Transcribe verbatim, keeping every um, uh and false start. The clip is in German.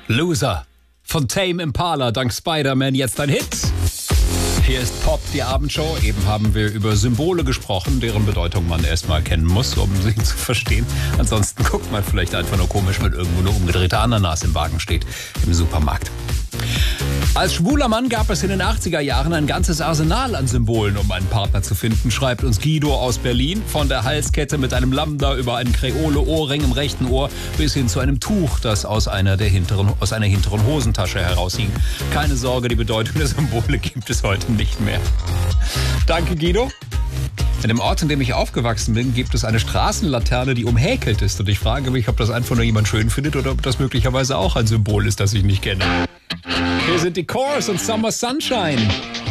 Loser von Tame Impala, dank Spider-Man jetzt ein Hit. Hier ist Pop, die Abendshow. Eben haben wir über Symbole gesprochen, deren Bedeutung man erstmal kennen muss, um sie zu verstehen. Ansonsten guckt man vielleicht einfach nur komisch, wenn irgendwo eine umgedrehte Ananas im Wagen steht im Supermarkt. Als schwuler Mann gab es in den achtziger Jahren ein ganzes Arsenal an Symbolen, um einen Partner zu finden, schreibt uns Guido aus Berlin. Von der Halskette mit einem Lambda über einen Kreole-Ohrring im rechten Ohr bis hin zu einem Tuch, das aus einer, der hinteren, aus einer hinteren Hosentasche heraushing. Keine Sorge, die Bedeutung der Symbole gibt es heute nicht mehr. Danke, Guido. In dem Ort, in dem ich aufgewachsen bin, gibt es eine Straßenlaterne, die umhäkelt ist. Und ich frage mich, ob das einfach nur jemand schön findet oder ob das möglicherweise auch ein Symbol ist, das ich nicht kenne. Hier sind die Course und Summer Sunshine.